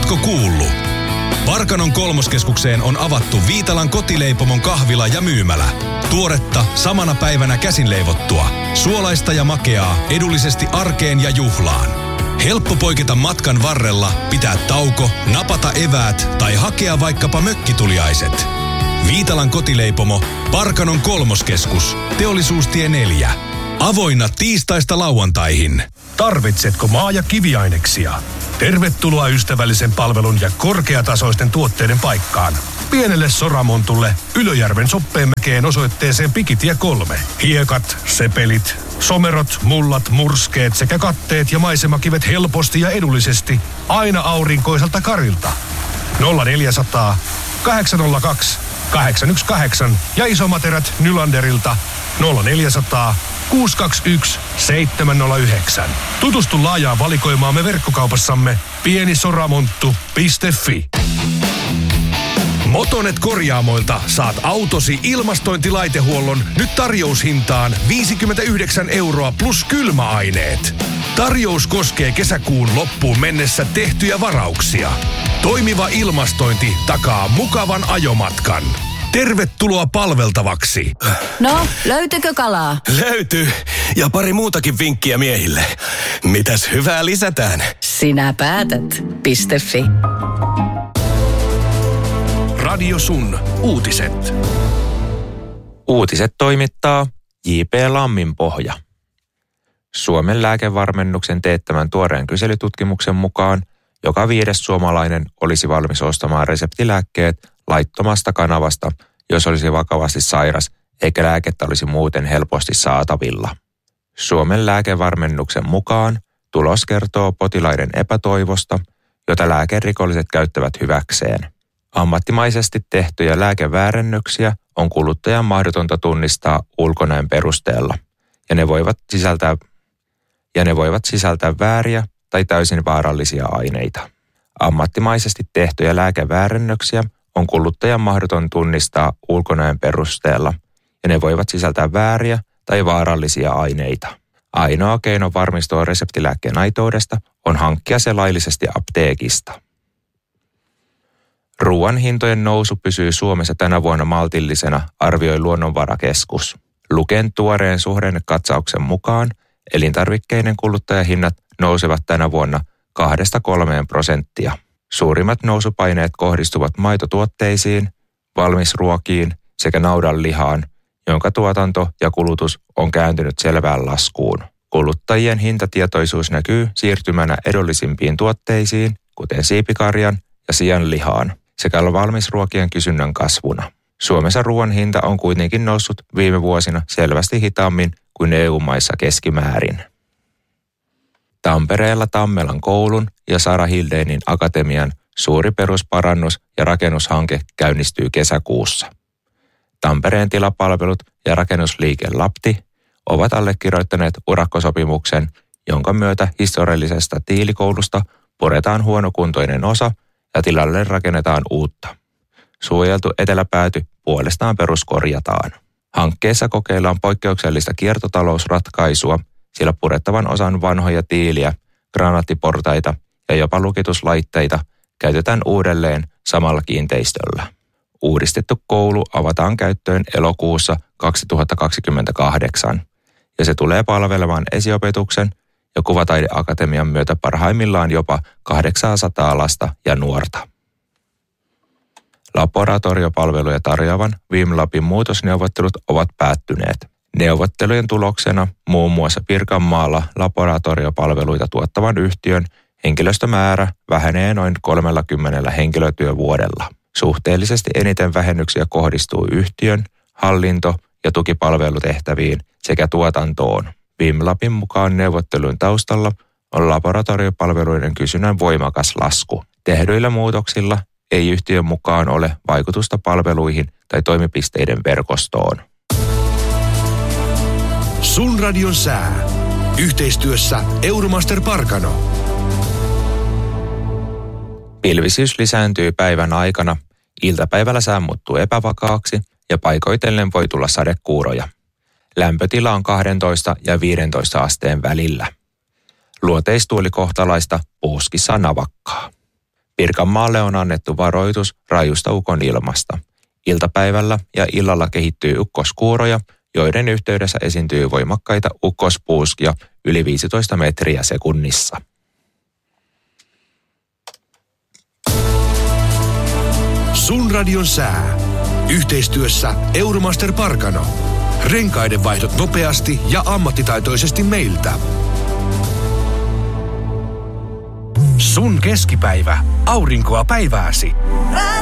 Ootko kuullut? Parkanon kolmoskeskukseen on avattu Viitalan kotileipomon kahvila ja myymälä. Tuoretta, samana päivänä käsin leivottua. Suolaista ja makeaa, edullisesti arkeen ja juhlaan. Helppo poiketa matkan varrella, pitää tauko, napata eväät tai hakea vaikkapa mökkituliaiset. Viitalan kotileipomo, Parkanon kolmoskeskus, Teollisuustie 4. Avoinna tiistaista lauantaihin. Tarvitsetko maa- ja kiviaineksia? Tervetuloa ystävällisen palvelun ja korkeatasoisten tuotteiden paikkaan. Pienelle Soramontulle Ylöjärven Soppeenmäkeen osoitteeseen Pikitie 3. Hiekat, sepelit, somerot, mullat, murskeet sekä katteet ja maisemakivet helposti ja edullisesti aina aurinkoiselta Karilta. 0400 802 818 ja isomaterät Nylanderilta 0400 621 709. Tutustu laajaan valikoimaamme verkkokaupassamme pienisoramonttu.fi. Motonet Korjaamoilta saat autosi ilmastointilaitehuollon nyt tarjoushintaan 59 € plus kylmäaineet. Tarjous koskee kesäkuun loppuun mennessä tehtyjä varauksia. Toimiva ilmastointi takaa mukavan ajomatkan. Tervetuloa palveltavaksi. No, löytyykö kalaa? Löytyy. Ja pari muutakin vinkkiä miehille. Mitäs hyvää lisätään? Sinä päätät. .fi. Radio Sun uutiset. Uutiset toimittaa J.P. Lamminpohja. Suomen lääkevarmennuksen teettämän tuoreen kyselytutkimuksen mukaan joka 5. suomalainen olisi valmis ostamaan reseptilääkkeet laittomasta kanavasta, jos olisi vakavasti sairas eikä lääkettä olisi muuten helposti saatavilla. Suomen lääkevarmennuksen mukaan tulos kertoo potilaiden epätoivosta, jota lääkerikolliset käyttävät hyväkseen. Ammattimaisesti tehtyjä lääkeväärennöksiä on kuluttajan mahdotonta tunnistaa ulkonäön perusteella, ja ne voivat sisältää vääriä tai täysin vaarallisia aineita. Ammattimaisesti tehtyjä lääkeväärennöksiä on kuluttajan mahdoton tunnistaa ulkonäön perusteella, ja ne voivat sisältää vääriä tai vaarallisia aineita. Ainoa keino varmistua reseptilääkkeen aitoudesta on hankkia se laillisesti apteekista. Ruoan hintojen nousu pysyy Suomessa tänä vuonna maltillisena, arvioi Luonnonvarakeskus. Luken tuoreen suhdannekatsauksen mukaan elintarvikkeiden kuluttajahinnat nousevat tänä vuonna 2-3%. Suurimmat nousupaineet kohdistuvat maitotuotteisiin, valmisruokiin sekä naudanlihaan, jonka tuotanto ja kulutus on kääntynyt selvään laskuun. Kuluttajien hintatietoisuus näkyy siirtymänä edullisimpiin tuotteisiin, kuten siipikarjan ja sianlihaan, sekä valmisruokien kysynnän kasvuna. Suomessa ruoan hinta on kuitenkin noussut viime vuosina selvästi hitaammin kuin EU-maissa keskimäärin. Tampereella Tammelan koulun ja Sara Hildénin akatemian suuri perusparannus- ja rakennushanke käynnistyy kesäkuussa. Tampereen tilapalvelut ja rakennusliike Lapti ovat allekirjoittaneet urakkosopimuksen, jonka myötä historiallisesta tiilikoulusta puretaan huonokuntoinen osa ja tilalle rakennetaan uutta. Suojeltu eteläpääty puolestaan peruskorjataan. Hankkeessa kokeillaan poikkeuksellista kiertotalousratkaisua, sillä purettavan osan vanhoja tiiliä, granaattiportaita ja jopa lukituslaitteita käytetään uudelleen samalla kiinteistöllä. Uudistettu koulu avataan käyttöön elokuussa 2028 ja se tulee palvelemaan esiopetuksen ja Kuvataideakatemian myötä parhaimmillaan jopa 800 lasta ja nuorta. Laboratoriopalveluja tarjoavan Vimlabin muutosneuvottelut ovat päättyneet. Neuvottelujen tuloksena muun muassa Pirkanmaalla laboratoriopalveluita tuottavan yhtiön henkilöstömäärä vähenee noin 30 henkilötyövuodella. Suhteellisesti eniten vähennyksiä kohdistuu yhtiön, hallinto- ja tukipalvelutehtäviin sekä tuotantoon. Vimlabin mukaan neuvottelun taustalla on laboratoriopalveluiden kysynnän voimakas lasku. Tehdyillä muutoksilla ei yhtiön mukaan ole vaikutusta palveluihin tai toimipisteiden verkostoon. Sun radion sää. Yhteistyössä Euromaster Parkano. Pilvisyys lisääntyy päivän aikana, iltapäivällä sää muuttuu epävakaaksi ja paikoitellen voi tulla sadekuuroja. Lämpötila on 12 ja 15 asteen välillä. Luoteistuuli kohtalaista, puuskissa navakkaa. Pirkanmaalle on annettu varoitus rajusta ukonilmasta. Iltapäivällä ja illalla kehittyy ukkoskuuroja, joiden yhteydessä esiintyy voimakkaita ukkospuuskia yli 15 metriä sekunnissa. Sun radion sää. Yhteistyössä Euromaster Parkano. Renkaiden vaihdot nopeasti ja ammattitaitoisesti meiltä. Sun keskipäivä. Aurinkoa päivääsi.